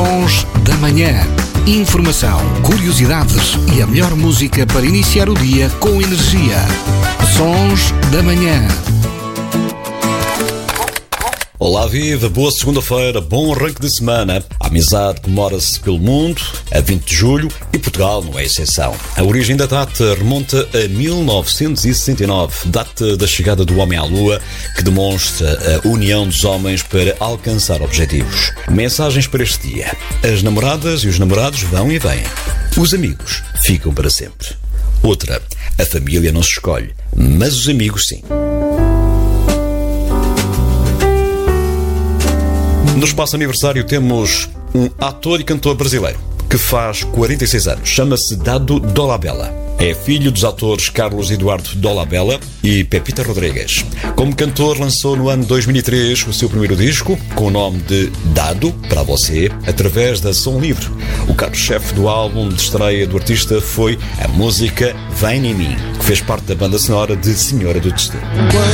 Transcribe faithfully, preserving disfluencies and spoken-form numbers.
Sons da Manhã. Informação, curiosidades e a melhor música para iniciar o dia com energia. Sons da Manhã. Olá, viva! Boa segunda-feira, bom arranque de semana. A amizade comemora-se pelo mundo a vinte de julho e Portugal não é exceção. A origem da data remonta a mil novecentos e sessenta e nove, data da chegada do homem à Lua, que demonstra a união dos homens para alcançar objetivos. Mensagens para este dia. As namoradas e os namorados vão e vêm. Os amigos ficam para sempre. Outra, a família não se escolhe, mas os amigos sim. No espaço aniversário temos um ator e cantor brasileiro que faz quarenta e seis anos. Chama-se Dado Dolabella. É filho dos atores Carlos Eduardo Dolabella e Pepita Rodrigues. Como cantor, lançou no ano dois mil e três o seu primeiro disco, com o nome de Dado, para você, através da Som Livre. O carro-chefe do álbum de estreia do artista foi a música Vem em Mim, que fez parte da banda sonora de Senhora do Destino.